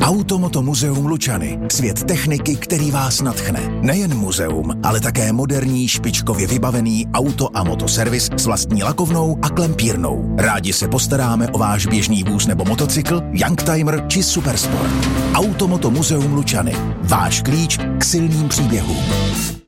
Automoto muzeum Lučany. Svět techniky, který vás nadchne. Nejen muzeum, ale také moderní, špičkově vybavený auto a motoservis s vlastní lakovnou a klempírnou. Rádi se postaráme o váš běžný vůz nebo motocykl, youngtimer či supersport. Automoto muzeum Lučany. Váš klíč k silným příběhům.